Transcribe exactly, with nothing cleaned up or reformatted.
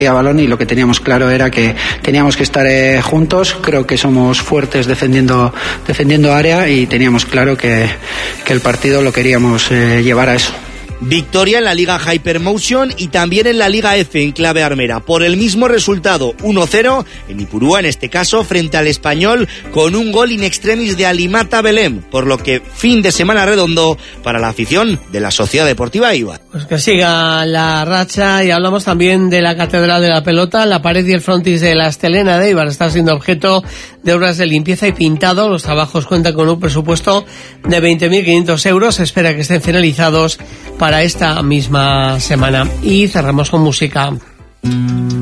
a balón y lo que teníamos claro era que teníamos que estar eh, juntos. Creo que somos fuertes defendiendo defendiendo área y teníamos claro que, que el partido lo queríamos eh, llevar a eso. Victoria en la Liga Hypermotion y también en la Liga F en clave armera. Por el mismo resultado, uno cero, en Ipurúa, en este caso, frente al Español, con un gol in extremis de Alimata Belém. Por lo que fin de semana redondo para la afición de la Sociedad Deportiva Eibar. Pues que siga la racha, y hablamos también de la Catedral de la Pelota. La pared y el frontis de la Estelena de Eibar está siendo objeto de obras de limpieza y pintado. Los trabajos cuentan con un presupuesto de veinte mil quinientos euros. Se espera que estén finalizados para esta misma semana. Y cerramos con música.